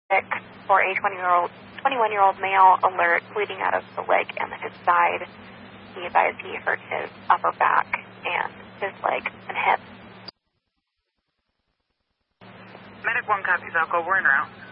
for a 21-year-old male, alert, bleeding out of the leg and his side. He advised he hurt his upper back and his leg and hip. Medic 1 copies, I'll go. We're en route.